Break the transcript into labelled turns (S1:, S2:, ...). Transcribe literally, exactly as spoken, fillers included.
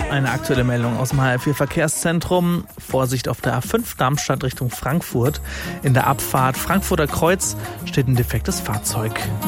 S1: Eine aktuelle Meldung aus dem H R vier Verkehrszentrum. Vorsicht auf der A fünf Darmstadt Richtung Frankfurt. In der Abfahrt Frankfurter Kreuz steht ein defektes Fahrzeug.